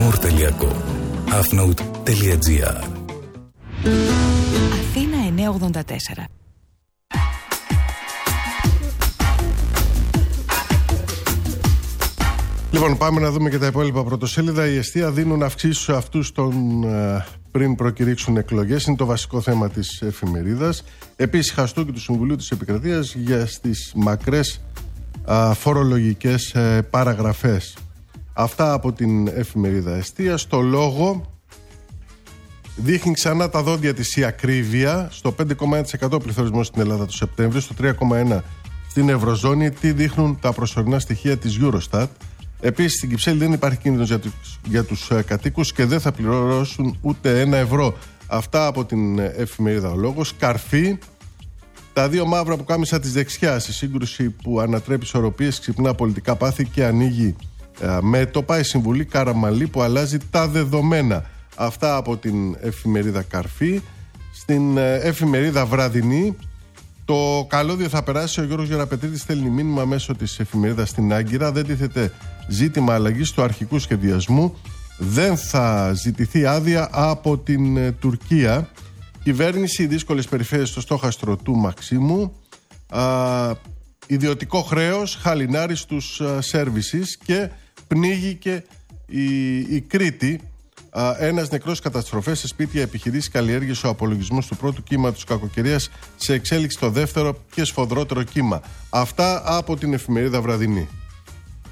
Amor.com Hafnout.gr. Αθήνα 984. Λοιπόν, πάμε να δούμε και τα υπόλοιπα πρωτοσέλιδα. Οι εστία δίνουν αυξήσεις σε αυτούς πριν προκηρύξουν εκλογές. Είναι το βασικό θέμα της εφημερίδας. Επίσης, χαστούκι του Συμβουλίου της Επικρατείας για στις μακρές φορολογικές παραγραφές. Αυτά από την εφημερίδα Εστία. Στο Λόγο δείχνει ξανά τα δόντια της η ακρίβεια. Στο 5,1% πληθωρισμός στην Ελλάδα το Σεπτέμβριο, στο 3,1% στην Ευρωζώνη. Τι δείχνουν τα προσωρινά στοιχεία της Eurostat. Επίσης στην Κυψέλη δεν υπάρχει κίνδυνος για τους κατοίκους και δεν θα πληρώσουν ούτε €1. Αυτά από την εφημερίδα Ο Λόγος. Καρφί, τα δύο μαύρα πουκάμισα της δεξιάς. Η σύγκρουση που ανατρέπει ισορροπίες, ξυπνά πολιτικά πάθη και ανοίγει μέτωπα. Η Συμβουλή Καραμαλή που αλλάζει τα δεδομένα. Αυτά από την εφημερίδα Καρφί. Στην εφημερίδα Βραδινή, το καλώδιο θα περάσει. Ο Γιώργος Γεραπετρίτης στέλνει μήνυμα μέσω της εφημερίδας στην Άγκυρα. Δεν τίθεται ζήτημα αλλαγής του αρχικού σχεδιασμού. Δεν θα ζητηθεί άδεια από την Τουρκία. Κυβέρνηση, δύσκολες περιφέρειες στο στόχαστρο του Μαξίμου. Ιδιωτικό χρέος, χαλινάρι στους services και πνίγηκε η Κρήτη. Ένας νεκρός, καταστροφές σε σπίτια, επιχειρήσεις, καλλιέργειες, ο απολογισμός του πρώτου κύματος κακοκαιρίας σε εξέλιξη το δεύτερο και σφοδρότερο κύμα. Αυτά από την εφημερίδα Βραδινή.